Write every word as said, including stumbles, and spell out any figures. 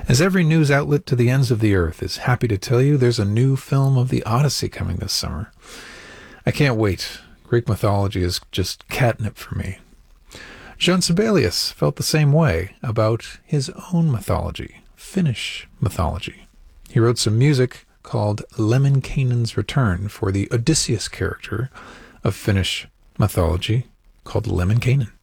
As every news outlet to the ends of the earth is happy to tell you, there's a new film of the Odyssey coming this summer. I can't wait. Greek mythology is just catnip for me. Jean Sibelius felt the same way about his own mythology, Finnish mythology. He wrote some music called Lemminkainen's Return for the Odysseus character of Finnish mythology called Lemminkainen.